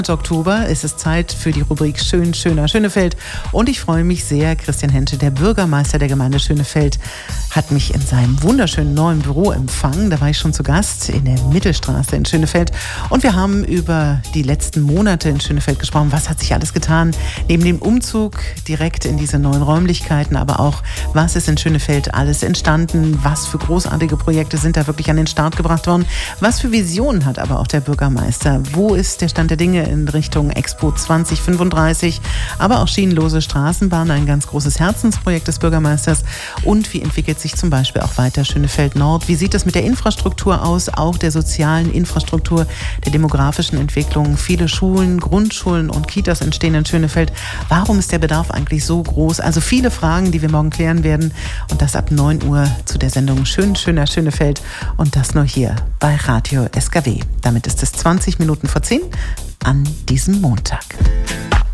Oktober ist es Zeit für die Rubrik Schön, Schöner, Schönefeld. Und ich freue mich sehr, Christian Hentschel, der Bürgermeister der Gemeinde Schönefeld, hat mich in seinem wunderschönen neuen Büro empfangen. Da war ich schon zu Gast in der Mittelstraße in Schönefeld. Und wir haben über die letzten Monate in Schönefeld gesprochen. Was hat sich alles getan? Neben dem Umzug direkt in diese neuen Räumlichkeiten, aber auch, was ist in Schönefeld alles entstanden? Was für großartige Projekte sind da wirklich an den Start gebracht worden? Was für Visionen hat aber auch der Bürgermeister? Wo ist der Stand der Dinge in Richtung Expo 2035, aber auch schienenlose Straßenbahn, ein ganz großes Herzensprojekt des Bürgermeisters. Und wie entwickelt sich zum Beispiel auch weiter Schönefeld Nord? Wie sieht es mit der Infrastruktur aus, auch der sozialen Infrastruktur, der demografischen Entwicklung? Viele Schulen, Grundschulen und Kitas entstehen in Schönefeld. Warum ist der Bedarf eigentlich so groß? Also viele Fragen, die wir morgen klären werden. Und das ab 9 Uhr zu der Sendung Schön, Schöner, Schönefeld. Und das nur hier bei Radio SKW. Damit ist es 20 Minuten vor 10 an diesem Montag.